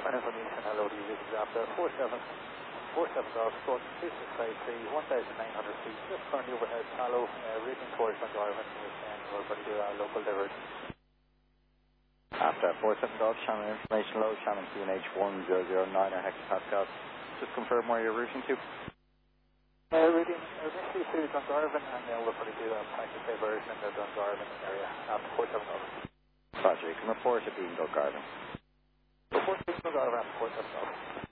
information, hello to you. This is after 47 Golf, Scott 2653, 1,900 feet, just currently overhead shallow, reading towards Dungarvan, and we're going to do our local diversion. After 47 Golf, Shannon information low, Shannon QNH 1009 or hectopascal. Just confirm where you're routing to. Reading initially to Dungarvan, and then we're going to do a practice diversion in the Dungarvan area after 47 Golf. Roger, you can report it being Dungarvan. Report to Dungarvan after 47 Golf.